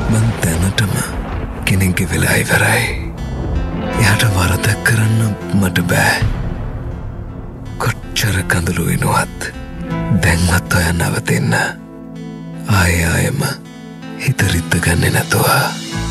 මං දැනටම කෙනෙක්ගේ වෙලා ඉවරයි. එයාට වරදක් කරන්න මට බෑ. කොච්චර කඳුළු වෙනුවත් දැන්වත් ඔයා නවතින්න. ආයෙම හිත රිද්ද ගන්නේ නැතුව.